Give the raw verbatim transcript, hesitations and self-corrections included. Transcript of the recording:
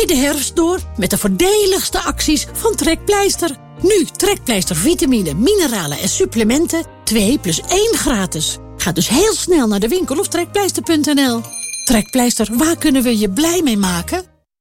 Draai de herfst door met de voordeligste acties van Trekpleister. Nu Trekpleister vitamine, mineralen en supplementen. twee plus één gratis. Ga dus heel snel naar de winkel of trekpleister punt n l. Trekpleister, waar kunnen we je blij mee maken?